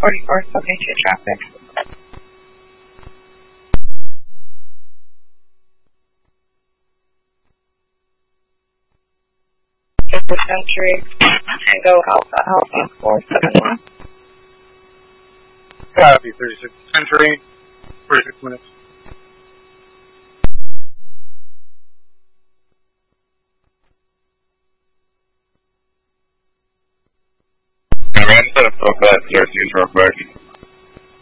44 72 traffic. The Century, Tango Alpha 471. Copy, 36 Century, 46 minutes. I ran to the focus at 02 real quick.